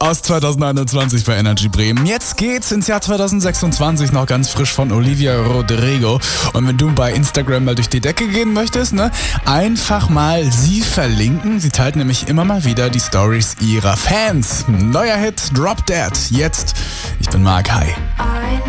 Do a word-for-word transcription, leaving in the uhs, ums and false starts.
aus zweitausendeinundzwanzig bei Energy Bremen. Jetzt geht's ins Jahr zweitausendsechsundzwanzig, noch ganz frisch von Olivia Rodrigo. Und wenn du bei Instagram mal durch die Decke gehen möchtest, ne, einfach mal sie verlinken. Sie teilt nämlich immer mal wieder die Stories ihrer Fans. Neuer Hit, Drop Dead. Jetzt, ich bin Mark, hi.